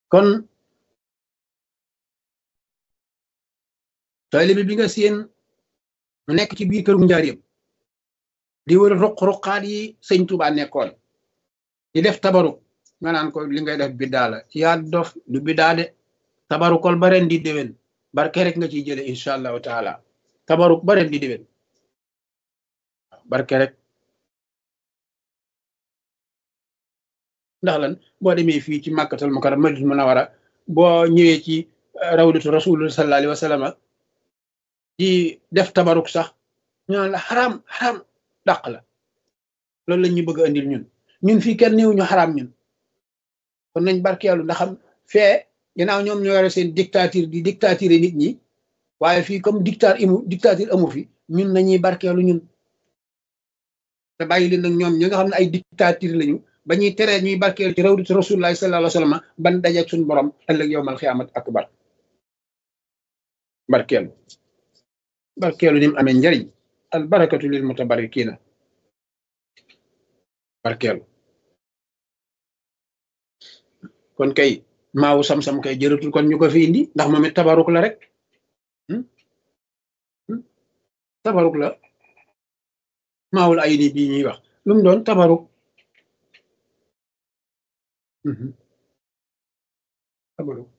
kon taalibe bi nga seen mu nekk ci biir këru njaareem di wër ruq-ruqaat yi sëñ Tuubaa nekkoon di def tabaruk nga naan ko li ngay def biddaa la yaa dof du biddaa de tabarukol ba ren di déwén barke rek nga ciy jële incha allahu taala tabaruk ba ren di déwén barke rek ndax lan boo demee fii ci màkkatal mukarram madinatul munawwara boo ñëwee ci rawdatu rasulullah sallallahu alayhi wa sallam di def tabaruk sax ñu naan la xaraam xaraam dàq la loolu lañ ñu bëgg a andil ñun fii kenn néew ñu xaraam ñun kon nañ barkeelu ndax xam fee ginnaaw ñoom ñoo yore seen dictature di dictature nit ñi waaye fii comme dictature amu fi ñun nañuy barkeelu ñun te bàyyi leen nag ñoom ñi nga xam ne ay dictature lañu ba ñuy teree ñuy barkeelu ci rawdatu rasulullah sallallahu alayhi wa sallam ban dajeeg suñu borom ëllëg yowmal xiyaamat akbar barkeelu ni mu amee njariñ al barakatu lil mutabarrikiina barkeelu kon kay maawu sam-sam kay jëratul kon ñu ko fi indi ndax moom it tabaruk la rek tabaruk la maawul ay ni bii ñuy wax lu mu doon tabaruk tabaruk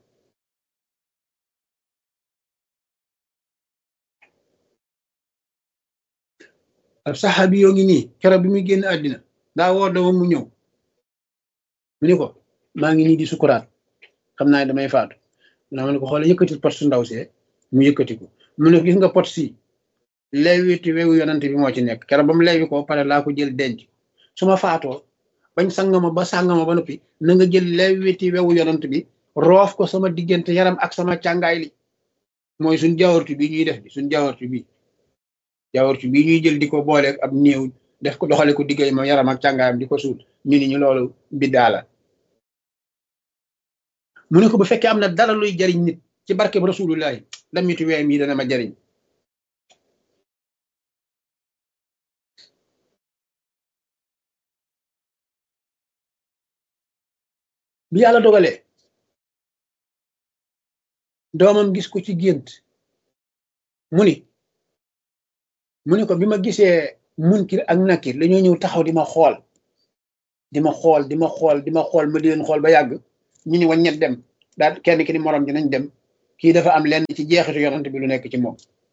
ab saxaabi yoo ngi nii keroog bi muy génn àddina daa woo doomam mu ñëw mu ni ko maa ngi nii di sukuraat xam naa ne damay faatu naa ma ne ko xoole yëkkatil pot su ndaw see mu yëkkati ko mu ne gis nga pot si leewiti wewu yonante bi moo ci nekk keroog ba mu leewi ko pare laa ko jël denc su ma faatoo bañ sangama ba sàngama ba noppi na nga jël leewiti wewu yonante bi roof ko sama diggante yaram ak sama càngaay li mooy suñ jawartu bi ñuy def bi suñ jawartu bi ñuy jël di ko booleeg ab néew def ko doxale ko diggay ma yaram ak càngaayam di ko suul ñu ni ñu loolu biddaa la mu ne ko bu fekkee am na dara luy jariñ nit ci barkeb rasulullahi damitu weem yi dana ma jariñ bi yàlla dogalee doomam gis ko ci gént mu ni ko bi ma gisee munkir ak nakir dañoo ñëw taxaw di ma xool ma di leen xool ba yàgg ñu ni waññet dem daal kenn ki ni morom ji nañ dem kii dafa am lenn ci jeexitu yonante bi lu nekk ci moom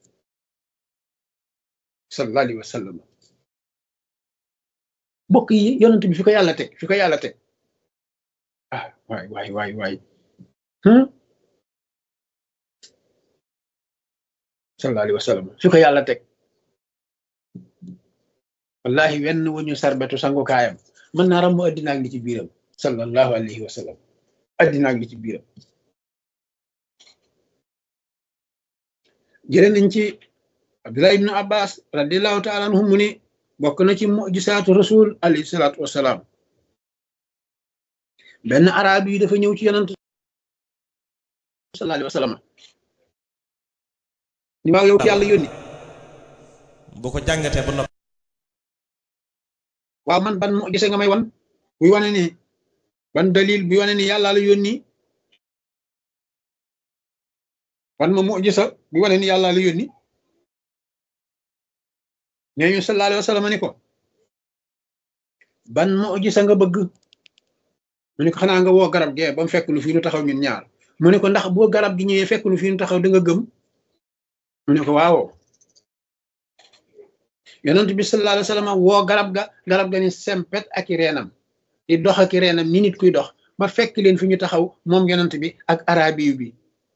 sallallahu alayhi wa sallam bokk yi yonante bi fi ko yàlla teg ah waay sallallahu alayhi wa sallam fi ko yàlla teg wallahi wenn wuñu sarbetu sangukaayam mën naa ram mu addina ak li ci biiram sallallahu alayhi wa sallam addina ak li ci biiram jëlee nañ ci Abdullah ibnu Abbas radiallahu taala anhu mu ni bokk na ci mujisaatu rasul alayhi salaatu wasalaam benn arab yi dafa ñëw ci yonent sallallahu alayhi wa sallam ni waaw yow ki yàlla yónni bu ko jàngatee ba noppi waaw man ban mujisa nga may wan buy wane ni ban dalil buy wane ni yàlla la yónni wan ma mujisa buy wane ni yàlla la yónni nee ñu sallallahu alayhi wa sallam ni ko ban mujisa nga bëgg mu ne ko xanaa nga woo garab gee ba mu fekk nu fii nu taxaw ñun ñaar mu ne ko ndax boo garab gi ñëwee fekk nu fii nu taxaw da nga gëm mu ne ko waaw yonent bi sallallahu alayhi wa sallam woo garab ga ni sempet ak i reenam di dox ak i reenam ni nit kuy dox ba fekk leen fi ñu taxaw moom yonent bi ak arabiyu bi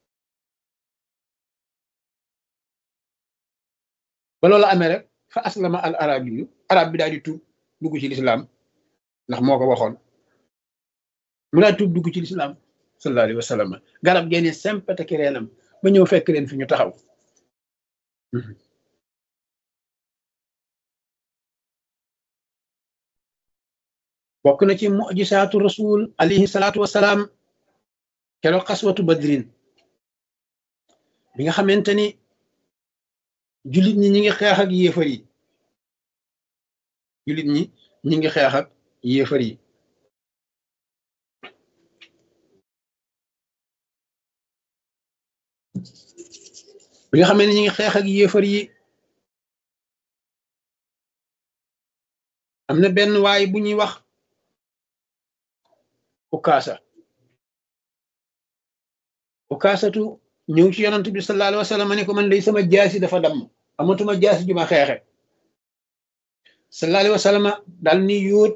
ba loolu amee rek fa aslama al arabiyu arab bi daal di tuub dugg ci lislaam ndax moo ko waxoon mu daal tuub dugg ci lislaam sallallahu alayhi wa sallam garab geeni sempet ak i reenam ba ñëw fekk leen fi ñu taxaw bokk na ci mujisaatu rasul alayhi salaatu wasalaam keroog xaswatu badrin bi nga xamante ni jullit ñi ñi ngi xeex ak yéefar yi bi nga xamee ne ñu ngi xeex ak yéefar yi am na benn waay bu ñuy wax ukaasatu ñëw ci yonant bi sallallahu alayhi wa sallam ne ko man day sama jaasi dafa damm amatuma jaasi ju ma xeexe sallallahu alayhi wa sallam daal ni yóot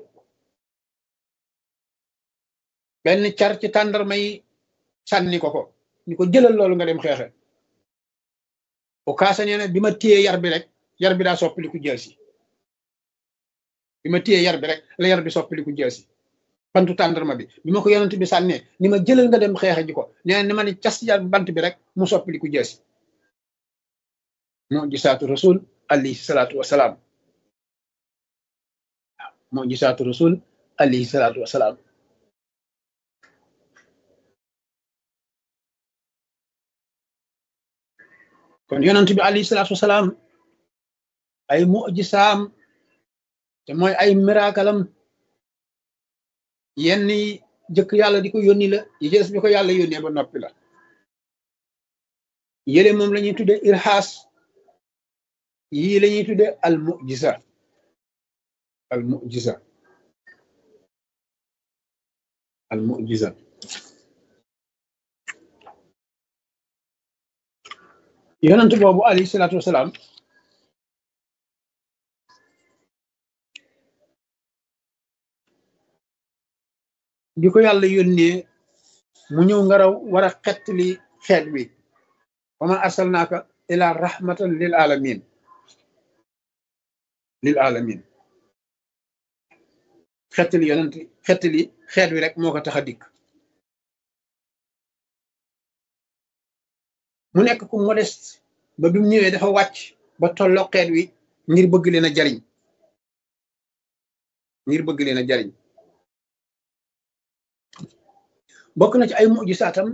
benn car ci tàndarma yi sànni ko ni ko jëlal loolu nga dem xeexe ukaasa nee na bi ma téyee yar bi rek yar bi daa soppaliku jaasi bi ma téyee yar bi rek la yar bi soppaliku jaasi bantu tàndarma bi ma ko yonent bi sànnee ni ma jëlal nga dem xeexe ji ko nee na ni ma ne cas yar bant bi rek mu soppaliku jaasi moo gisaatu rasul alayhi salaatu wasalaam moo gisaatu rasul alayhi salaatu wasalaam kon yonent bi alayhi salaatu wasalaam ay mujisaam te mooy ay miraakalam yenn yi jëkk yàlla di ko yónni la yi ci des bi ko yàlla yónnee ba noppi la yële moom la ñuy tudde irxaas yii la ñuy tudde al mujisa al mujisa al mujisa yonent boobu alayhi salaatu wasalaam bi ko yàlla yónnee mu ñëw nga raw war a xettali xeet wi wa ma arsalnaaka ila rahmatan lil alamin xettali yonent xettali xeet wi rek moo ko tax a dikk mu nekk ku modeste ba bi mu ñëwee dafa wàcc ba tolloo xeet wi ngir bëgg leen a jariñ bokk na ci ay mujisaatam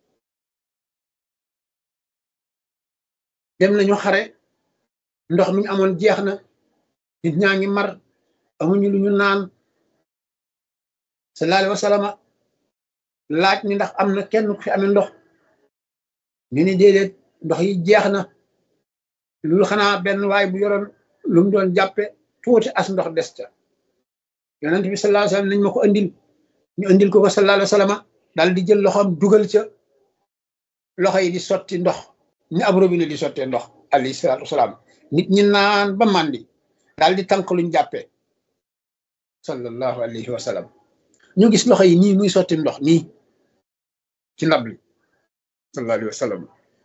dem nañu xare ndox mi ñu amoon jeex na nit ñaa ngi mar amuñu lu ñu naan sallallahu alayhi wa sallam laaj ni ndax am na kenn ku fi amee ndox ñu ni déedéet ndox yi jeex na loolu xanaa benn waay bu yoroon lu mu doon jàppe tuuti as ndox des ca yonent bi sallallahu alayhi wa sallam nañ ma ko andil ñu andil ko sallallahu alayhi wa sallam daal di jël loxoom dugal ca loxo yi di sotti ndox ni ab robinet di sottee ndox alayhi salaatu wasalaam nit ñi naan ba màndi daal di tànk luñ jàppee sallallahu alayhi wa sallam ñu gis loxo yi nii muy sotti ndox nii ci ndab li sallallahu alayhi wa sallam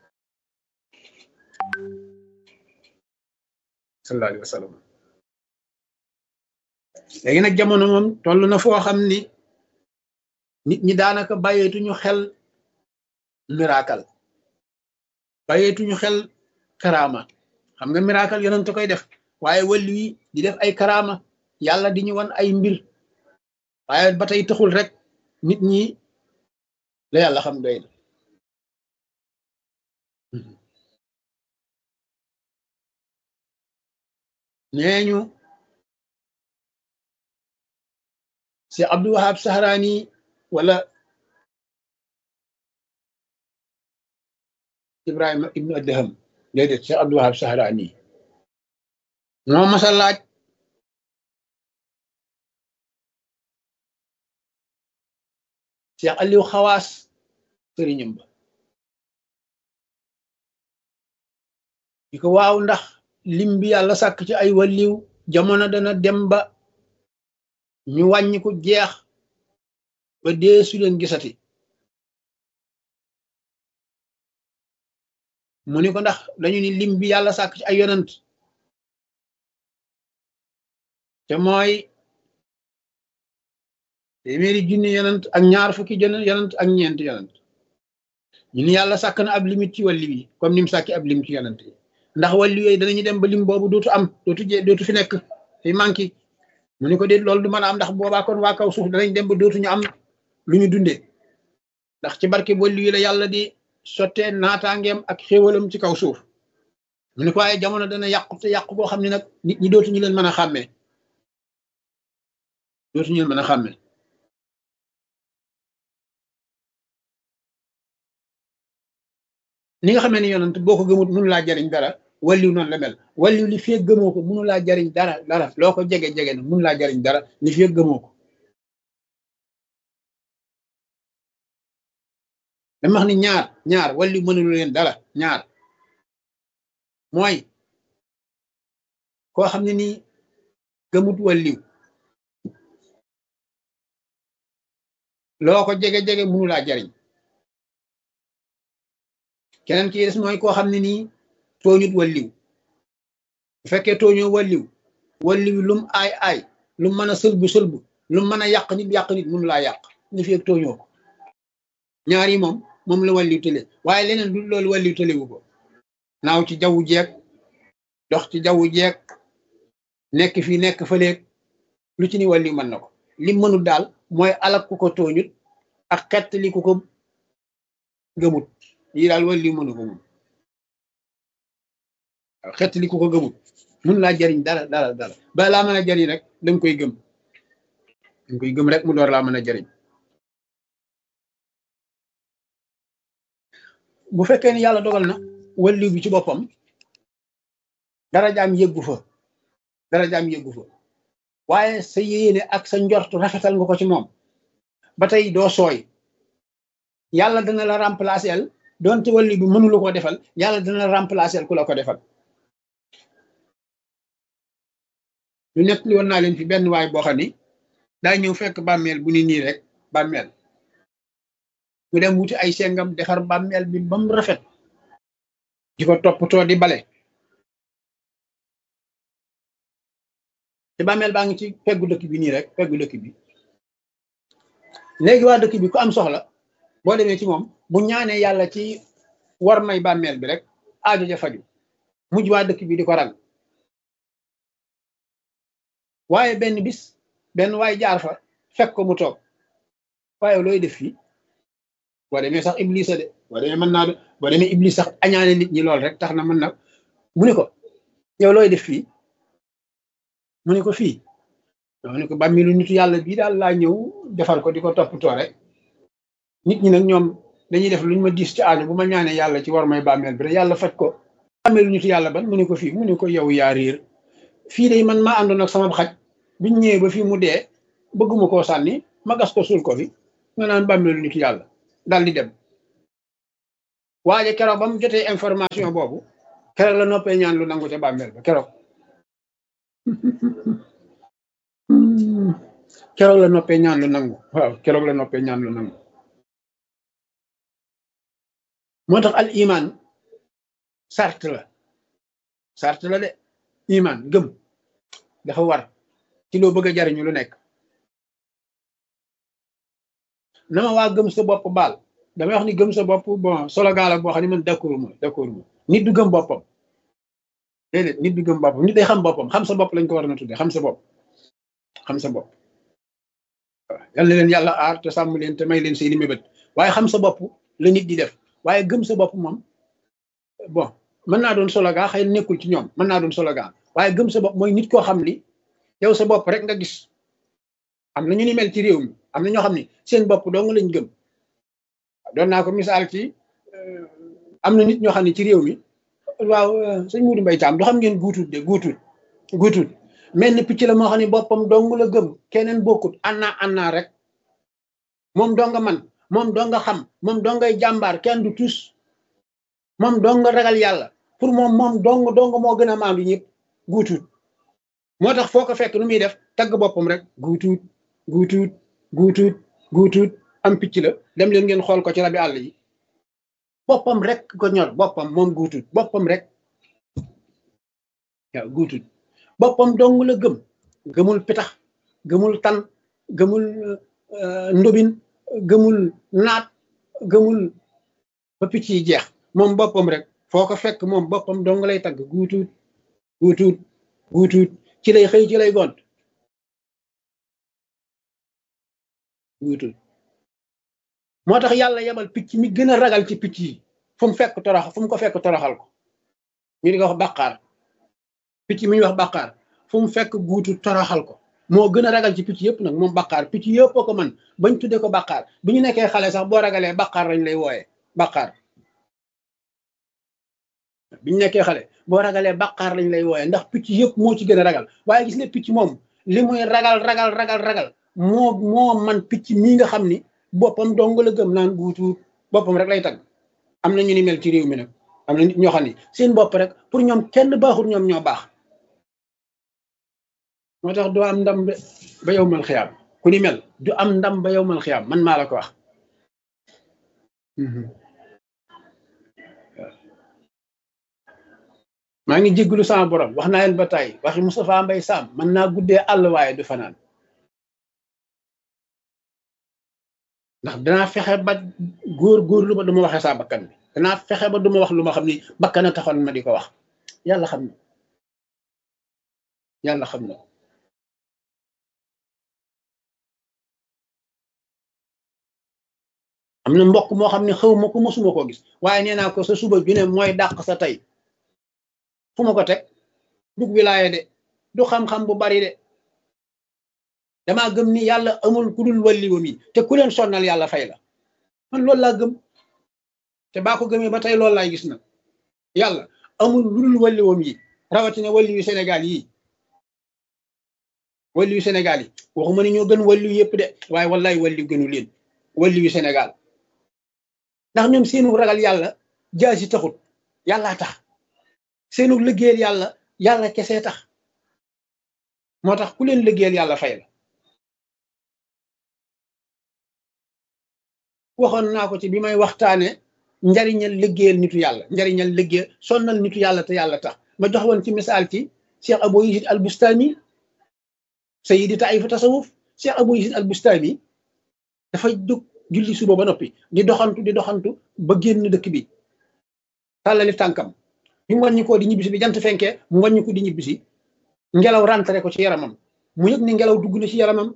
sallallahu alayhi wa sallam léegi nag jamono moom toll na foo xam ni nit ñi daanaka bàyyeetuñu xel miracle bàyyeetuñu xel karaama xam nga miracle yonent koy def waaye wàllu yi di def ay karaama yàlla di ñu wan ay mbir waaye ba tey taxul rek nit ñi la yàlla xam doy na nee ñu si Abdul Wahab Sahrani wala Ibrahima ibnu Adham déedéet Cheikh Abdul Wahab Sahrani moo masa laaj Cheikh Aliou Xawaas sëriñam ba di ko waaw ndax lim bi yàlla sàkk ci ay waliw jamono dana dem ba ñu wàññi ko jeex ba dee su leen gisati mu ni ko ndax dañu ni lim bi yàlla sàkk ci ay yonant te mooy téeméeri junni yonant ak ñaar fukki yonant ak ñeenti yonant ñu ni yàlla sàkk na ab limite ci wàlli yi comme ni mu sàkki ab lim ci yonant yi ndax wàlli yooyu danañu dem ba lim boobu dootu am dootu fi nekk fi manqué mu ni ko déet loolu du mën a am ndax boobaa kon waa kaw suuf danañ dem ba dootuñu am lu ñu dundee ndax ci barke wàlli yi la yàlla di sottee naataangeem ak xéewalam ci kaw suuf mu ni ko waaye jamono dana yàqu te yàqu boo xam ne nag nit ñi dootuñu leen mën a xàmmee dootuñu leen mën a xàmmee ni nga xamee ne yonent boo ko gëmut mënu laa jariñ dara walliw noonu la mel walliw li fee gëmoo ko mënu laa jariñ dara loo ko jege na mënu laa jariñ dara li fee gëmoo ko dama wax ni ñaar walliw mënulu leen dara ñaar mooy koo xam ne nii gëmut walliw loo ko jege mënu laa jariñ keneen ki des mooy koo xam ne nii tooñut walliw bu fekkee tooñoo walliw lum aay lum mën a sëlbu lum mën a yàq nit mënu laa yàq ni fi ak tooñoo ko ñaar yi moom la walliw tële waaye leneen du loolu walliw tëlewu ko naaw ci jaww jeeg dox ci jaww jeeg nekk fii nekk fëleeg lu ci ni walliw mën na ko lim mënul daal mooy alak ku ko tooñut ak xett li ku ko gëmut yi daal walliw mënu ko moom waaw xett li ku ko gëmut mun laa jariñ dara ba laa mën a jariñ rek danga koy gëm rek mu door laa mën a jariñ bu fekkee ni yàlla dogal na walliw bi ci boppam darajaam yëggu fa waaye sa yéene ak sa njort rafetal nga ko ci moom ba tey doo sooy yàlla dana la remplacer doonte walliw bi mënulu ko defal yàlla dana la remplacer ku la ko defal lu nekk li woon naa leen fi benn waay boo xam ni daa ñëw fekk bàmmeel bu ni nii rek bàmmeel mu dem wuti ay sengam defar bàmmeel bi ba mu rafet di ko toppatoo di bale te bàmmeel baa ngi ci peggu dëkk bi nii rek peggu dëkk bi léegi waa dëkk bi ku am soxla boo demee ci moom bu ñaanee yàlla ci war may bàmmeel bi rek aajo ja faju mujj waa dëkk bi di ko rang waaye benn bis benn waay jaar fa fekk ko mu toog waaye looy def fii boo demee sax iblis de boo demee iblis sax añaane nit ñi lool rek tax na mën na mu ne ko yow looy def fii mu ne ko fii mu ne ko bàmmeelu nitu yàlla bii daal laa ñëw defar ko di ko toppatoo rek nit ñi nag ñoom dañuy def luñ ma diis ci aajo bu ma ñaanee yàlla ci war may bàmmeel bi rek yàlla faj ko bàmmeelu nitu yàlla ban mu ne ko fii mu ne ko yow yaa réer fii de man maa àndoon ak sama xaj biñ ñëwee ba fii mu dee bëgguma koo sànni ma gas ko suul ko fi nga naan bàmmeelu nitu yàlla daal di dem waaye keroog ba mu jotee information boobu keroog la noppee ñaan lu nangu ca bàmmeel ba keroog keroog la noppee ñaan lu nangu waaw keroog la noppee ñaan lu nangu moo tax al iman sart la de iman gëm dafa war ci loo bëgg a jariñu lu nekk na ma waa gëm sa bopp baal damay wax ni gëm sa bopp bon slogan la boo xam ne man d'accord ma nit du gëm boppam déedéet nit du gëm boppam nit day xam boppam xam sa bopp lañ ko war na tudde xam sa bopp waaw yal na leen yàlla aar te sàmm leen te may leen seeni mébét waaye xam sa bopp la nit di def waaye gëm sa bopp moom bon mën naa doon slogan xëy na nekkul ci ñoom mën naa doon slogan waaye gëm sa bopp mooy nit koo xam ni yow sa bopp rek nga gis am na ñu ni mel ci réew mi am na ñoo xam ni seen bopp dong lañ gëm doon naa ko misaal ci am na nit ñoo xam ne ci réew mi waaw sëñ Moudou Mbaye Thiam du xam ngeen guutut mel ni picc la moo xam ne boppam dong la gëm keneen bokkut annaa rek moom doo nga man moom doo nga xam moom doo ngay jàmbaar kenn du tus moom doo nga ragal yàlla pour moom dong moo gën a maandu ñëpp guutut moo tax foo ko fekk nu muy def tagg boppam rek guutut am picc la dem leen ngeen xool ko ci rabi àll yi boppam rek ko ñor boppam moom guutut boppam rek waaw guutut boppam dong la gëmul pitax gëmul tan gëmul ndobin gëmul naat gëmul ba picc yi jeex moom boppam rek foo ko fekk moom boppam dong lay tagg guutut ci lay xëy ci lay gont guutut moo tax yàlla yebal picc mi gën a ragal ci picc yi fu mu ko fekk toroxal ko ñu di ko wax bàqaar picc mi ñuy wax bàqaar fu mu fekk guutu toroxal ko moo gën a ragal ci picc yëpp nag moom bàqaar picc yëpp ko man bañ tuddee ko bàqaar bi ñu nekkee xale sax boo ragalee bàqaar lañ lay wooyee bàqaar biñu nekkee xale boo ragalee bàqaar lañ lay wooye ndax picc yëpp moo ci gën a ragal waaye gis nga picc moom li muy ragal moo man picc mii nga xam ni boppam dong la gëm naan guutu boppam rek lay tagg. am na ñu ni mel ci réew mi nag am na nit ñoo xam ni seen bopp rek pour ñoom kenn baaxul ñoom ñoo baax moo tax du am ndam ba yow mal xiyaam ku ni mel du am ndam ba yow mal xiyaam man maa la ko wax. maa ngi jégglu sama borom wax naa leen ba tey waxi Moustapha Mbaye Sam mën naa guddee àll waaye du fanaan ndax danaa fexe ba góor-góorlu ba du ma waxee saa bakkan bi danaa fexe ba du ma wax lu ma xam ni bakkan a taxoon ma di ko wax yàlla xam na yàlla xam na am na mbokk moo xam ne xaw ma ko mosuma koo gis waaye nee naa ko sa suba ju ne mooy dàq sa tey fu ma ko teg dug wilaaye de du xam-xam bu bari de damaa gëm ni yàlla amul ku dul walliwam yi te ku leen sonnal yàlla fay la man loolu laa gëm te baa ko gëmee ba tey loolu laay gis nag yàlla amul lu dul walliwam yi rawatina walliwu Sénégal yi walliwu Sénégal yi waxuma ni ñoo gën walliw yëpp de waaye wallaay walliw gënu leen walliwu Sénégal ndax ñoom seenu ragal yàlla jaasi taxut yàllaa tax seenu liggéeyal yàlla yàlla kese tax moo tax ku leen liggéeyal yàlla fay la waxoon naa ko ci bi may waxtaane njariñal liggéeyal nitu yàlla njariñal liggéey sonnal nitu yàlla te yàlla tax ma jox woon ci misaal ci Cheikh Abou Yazid al Bustami sayidi taifa tasawuf Cheikh Abou Yazid al Bustami dafa jóg julli suba ba noppi di doxantu ba génn dëkk bi tàllali tànkam bi mu wàññi ko di ñibbisi bi jant fenkee mu wàññi ko di ñibbisi ngelaw rentré ko ci yaramam mu yëg ni ngelaw dugg na ci yaramam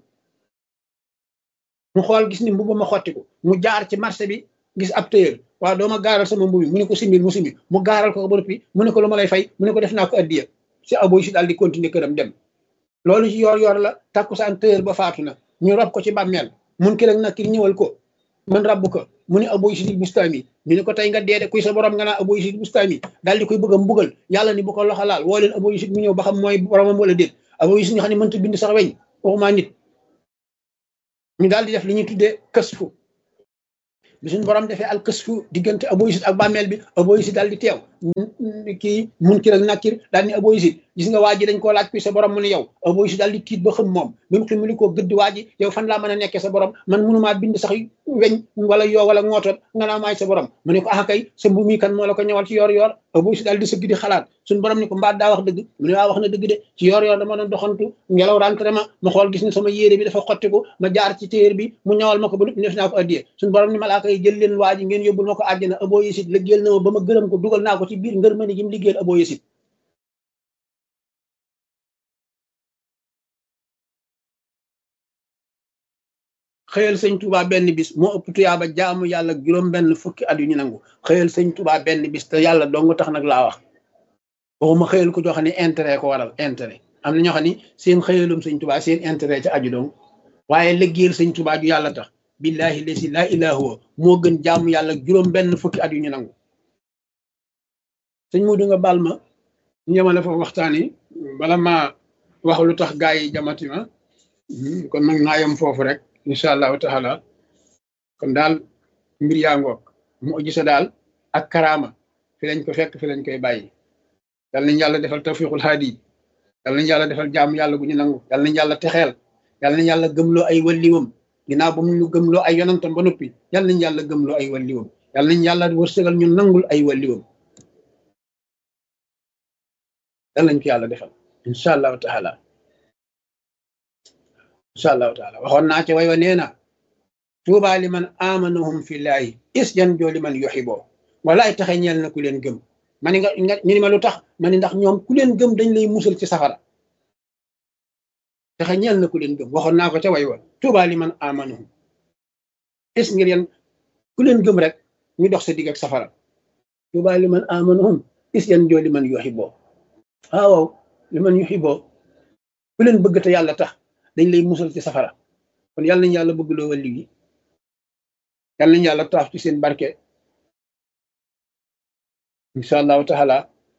mu xool gis ni mbubu ma xottiku mu jaar ci marché bi gis ab tailleur waaw dooma gaaral sama mbubi mu ne ko simbil mu simbi mu gaaral ko ba noppi mu ne ko lu ma lay fay mu ne ko def naa ko addiya si Abou Yazid daal di continuer këram dem loolu ci yor la takkusaan tailleur ba faatu na ñu rab ko ci bàmmeel mun ki rek nag ki ñëwal ko man rabb ko mu ne Abou Yazid Bustami ñu ne ko tey nga deede kuy sa borom nga naa Abou Yazid Bustami daal di koy bëgg a mbugal yàlla ni bu ko loxo laal woo leen Abou Yazid mu ñëw ba xam mooy boromam wala déet Abou Yazid nga xam ne mënta bind sax weñ waxumaa nit ñu daal di def li ñuy tuddee kësfu bi suñu borom defee al kësfu diggante Abou Yazid ak bàmmeel bi Abou Yazid daal di teew kii Munkir ak Nakir daal ni Abou Yazid gis nga waa ji dañ koo laaj kuy sa borom mu ne yow Abou Yazid daal di tiit ba xam moom bi mu ximali koo gëdd waa ji yow fan laa mën a nekkee sa borom man mënumaa bind sax weñ wala yoo wala ngootoot nga naa maay sa borom mu ne ko ah kay sa mbu mi kan moo la ko ñëwal ci yor Abou Yazid daal di sëgg di xalaat suñu borom ni ko mbaa daa wax dëgg mu ne waa wax na dëgg de ci yor dama doon doxantu ngelaw rentré ma xool gis ni sama yére bi dafa xottiku ma jaar ci téer bi mu ñawal ma ko ba def naa ko addiyee suñu borom ni malaaka yi jël leen waa ji ngeen yóbbul ma ko àjjana Abou Yazid liggéeyal na ma ba ma gërëm ko dugal naa ko ci biir ngër mëni gi mu liggéeyal Abou Yazid xëyal sëñ Touba benn bis moo ëpp tuyaaba jaamu yàlla juróom benn fukki at yu ñu nangu xëyal sëñ Touba benn bis te yàlla dong tax nag laa wax waxuma xëyal ko joo xam ne intérêt ko waral intérêt am na ñoo xam ne seen xëyalum sëñ Touba seen intérêt ca aju dong waaye liggéeyal sëñ Touba ju yàlla tax billahi lesi laa ilaaha huwa moo gën jaamu yàlla juróom benn fukki at yu ñu nangu sëñ Modou nga baal ma ñu yemale foofu waxtaan yi bala maa wax lu tax gaa yi jamati ma kon nag naa yem foofu rek incha allahu taala kon daal mbir yaa ngoog mu gisa daal ak karaama fi lañ ko fekk fi lañ koy bàyyi yal nañ yàlla defal tawfiqul haadi yal nañ yàlla defal jaamu yàlla gu ñu nangu yal nañ yàlla texeel yal nañ yàlla gëmloo ay walliwam ginnaaw ba mu ñu gëmloo ay yonantam ba noppi yal nañ yàlla gëmloo ay walliwam yal nañ yàlla wërsëgal ñu nangul ay walliwam yal nañ ko yàlla defal incha allahu taala incha allahu taala waxoon naa ci way wa nee na tuuba li man amanahum fillahi is yan joo li man yuxiboo walaay taxe ñeel na ku leen gëm ma ni nga ñu ni ma lu tax ma ni ndax ñoom ku leen gëm dañ lay musal ci safara taxe ñeel na ku leen gëm waxoon naa ko ca way wa tuuba li man amanahum is ngir yan ku leen gëm rek ñu dox sa digg ak safara tuuba li man amanahum is yan joo li man yuxiboo waaw li man yuxiboo ku leen bëgg te yàlla tax dañ lay musal ci safara kon yàlla nañu yàlla bëgg loo wàlli gi yàlla nañu yàlla taaf ci seen barke incha allahu taala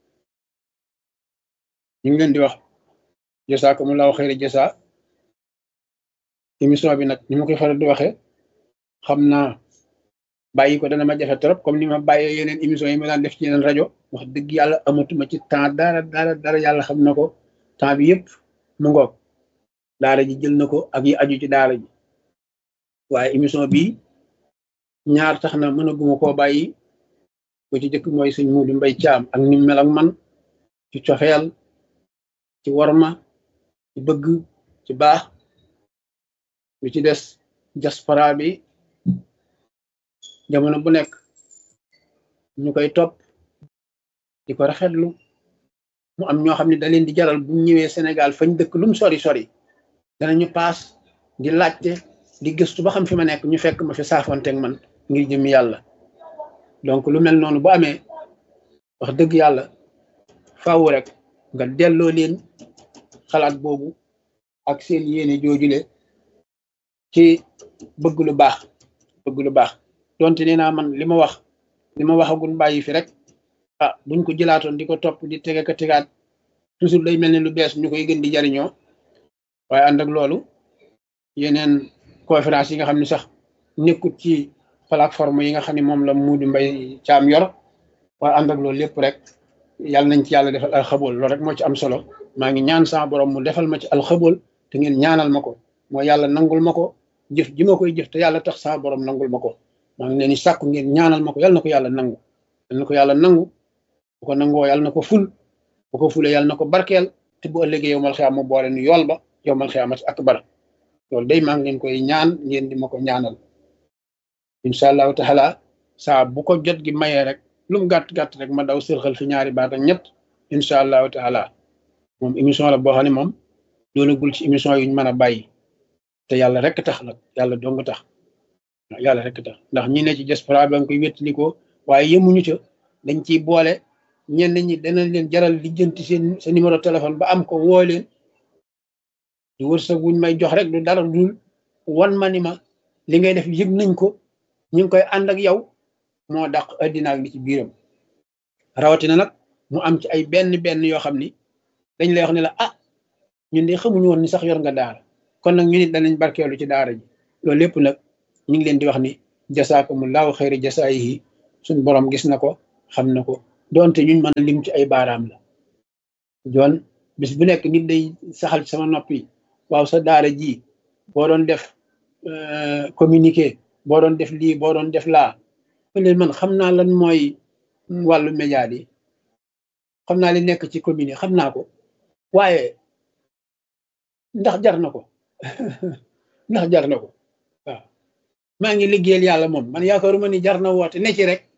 ñu ngi leen di wax jasaakumullahu xayri jasa. émission bi nag ni ma koy faral di waxee xam naa bàyyi ko dana ma jafe trop comme ni ma bàyyee yeneen émission yi ma daan def ci yeneen rajo wax dëgg yàlla amatuma ci temps dara yàlla xam na ko temps bi yëpp mu ngoog daara ji jël na ko ak yi aju ci daara ji waaye émission bi ñaar tax na mënaguma koo bàyyi bu ci jëkk mooy sëñ Muudu Mbay Caam ak ni mel ak man ci cofeel ci worma ci bëgg ci baax bi ci des diaspora bi jamono bu nekk ñu koy topp di ko rafetlu mu am ñoo xam ne da leen di jaral bu ñëwee Sénégal fañ dëkk lum sori sori danañu paas di laajte di gëstu ba xam fi ma nekk ñu fekk ma fi saafonteeg man ngir jëm yàlla. donc lu mel noonu bu amee wax dëgg yàlla faaw rek nga delloo leen xalaat boobu ak seen yéene joojule ci bëgg lu baax donte nee naa man li ma waxagul bàyyi fi rek buñ ko jëlaatoon di ko topp di tege ka tegaat toujours day mel ne lu bees ñu koy gën di jariñoo waaye ànd ak loolu yeneen conférence yi nga xam ne sax nekkut ci plateforme yi nga xam ne moom la Muudu Mbay Caam yor waaye ànd ak loolu lépp rek yàlla nañ ci yàlla defal alxabool loolu rek moo ci am solo maa ngi ñaan sama borom mu defal ma ci alxabool te ngeen ñaanal ma ko mooy yàlla nangul ma ko jëf ji ma koy jëf te yàlla tax sama borom nangul ma ko maa ngi leen di sàkku ngeen ñaanal ma ko yàlla na ko yàlla nangu bu ko nangoo yàlla na ko ful bu ko fulee yàlla na ko barkeel te bu ëllëgee yowmal xiyaam mu boole nu yool ba yowmal xiyaamati akbar loolu day maa ngi leen koy ñaan ngeen di ma ko ñaanal incha allahu taala saa bu ko jot gi mayee rek lu mu gàtt rek ma daw sërxal fi ñaari baat ak ñett incha allahu taala moom émission la boo xam ne moom doonagul ci émission yuñ mën a bàyyi te yàlla rek tax nag yàlla dong tax ndax ñi ne ci diaspora ba nga koy wéttalikoo waaye yemuñu ca dañ ciy boole ñenn ñi danañ leen jaral lijjanti sa numéro téléphone ba am ko woo leen du wërsëg wuñ may jox rek du dara dul wan ma ni ma li ngay def yëg nañ ko ñu ngi koy ànd ak yow moo dàq addina ak li ci biiram rawatina nag mu am ci ay benn yoo xam ni dañ lay wax ne la ñun de xamuñu woon ni sax yor nga daara kon nag ñu nit danañ barkeelu ci daara ji loolu lépp nag ñu ngi leen di wax ni jasaakumullahu xayri jasaayihi suñ borom gis na ko xam na ko doonte ñuñ mën a lim ci ay baaraam la joon bis bu nekk nit day saxal ci sama noppi waaw sa daara ji boo doon def communiqué boo doon def lii boo doon def laa leen man xam naa lan mooy wàllu média yi xam naa li nekk ci commune yi xam naa ko waaye ndax jar na ko waaw maa ngi liggéeyal yàlla moom man yaakaaruma ni jar na woote ne ci rek